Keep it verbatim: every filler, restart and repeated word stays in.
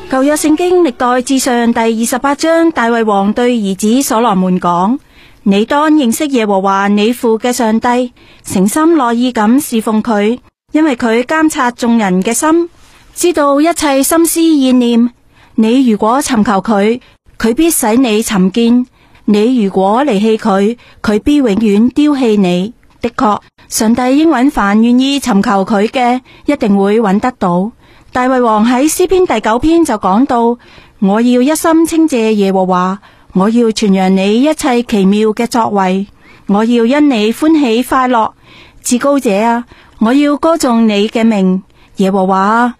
舊約聖經歷代志上第二十八章，大衛王對兒子所羅門講：你當認識耶和華你父嘅上帝，誠心樂意咁侍奉佢，因為佢監察眾人嘅心，知道一切心思意念。你如果尋求佢，佢必使你尋見；你如果離棄佢，佢必永遠丟棄你。的確，上帝應允凡願意尋求佢嘅，一定會揾得到。大衛王喺詩篇第九篇就講到：我要一心稱謝耶和華，我要傳揚你一切奇妙嘅作為，我要因你歡喜快樂。至高者啊，我要歌頌你嘅名，耶和華啊，